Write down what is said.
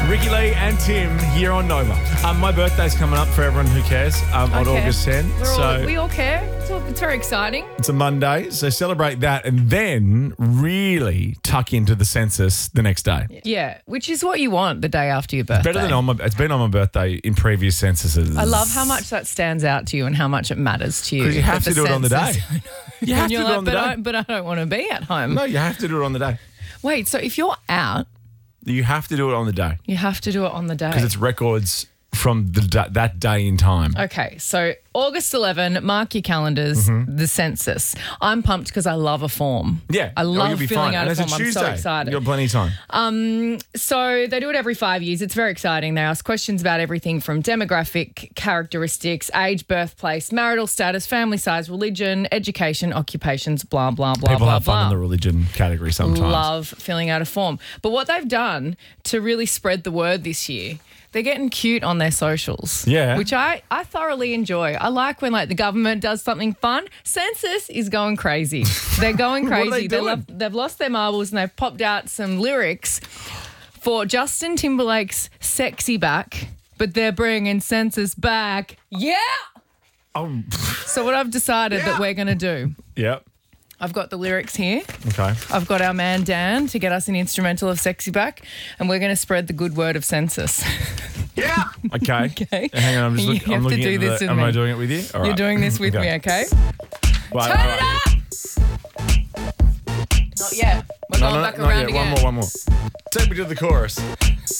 Ricky Lee and Tim here on Nova. My birthday's coming up for everyone who cares on August 10. We all care. It's very exciting. It's a Monday, so celebrate that and then really tuck into the census the next day. Yeah, which is what you want the day after your birthday. Better than it's been on my birthday in previous censuses. I love how much that stands out to you and how much it matters to you. Because you have to do it on the day. You have to do it on the day. But I don't want to be at home. No, you have to do it on the day. Wait, so if you're out, you have to do it on the day. you have to do it on the day. Because it's records from that day in time. Okay, so August 11, mark your calendars, the census. I'm pumped because I love a form. Yeah. I love you'll be filling fine. out And a it's form. I'm Tuesday. so excited. You've got plenty of time. So they do it every 5 years. It's very exciting. They ask questions about everything from demographic characteristics, age, birthplace, marital status, family size, religion, education, occupations, blah, blah, blah, People blah, have fun blah. in the religion category sometimes. Love filling out a form. But what they've done to really spread the word this year, they're getting cute on their socials. Yeah. Which I thoroughly enjoy. I like when the government does something fun. Census is going crazy. They're going crazy. What are they doing? They've lost their marbles and they've popped out some lyrics for Justin Timberlake's Sexy Back, but they're bringing census back. Yeah. Oh. So what I've decided that we're going to do, Yep. I've got the lyrics here. Okay. I've got our man Dan to get us an instrumental of Sexy Back, and we're going to spread the good word of census. Yeah. Okay. Okay. Hang on, You I'm have to looking do at this with Am me. I doing it with you? All You're right. doing this with me, okay? Well, Turn it up! Not yet. We're going back not around yet. again. One more. Take me to the chorus.